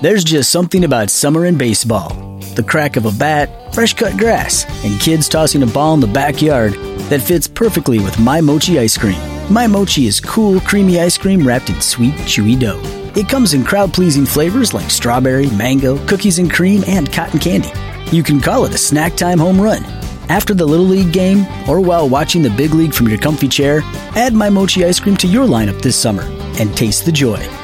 There's just something about summer in baseball. The crack of a bat, fresh cut grass, and kids tossing a ball in the backyard that fits perfectly with My Mochi ice cream. My Mochi is cool, creamy ice cream wrapped in sweet, chewy dough. It comes in crowd-pleasing flavors like strawberry, mango, cookies and cream, and cotton candy. You can call it a snack time home run. After the Little League game, or while watching the Big League from your comfy chair, add My Mochi ice cream to your lineup this summer and taste the joy.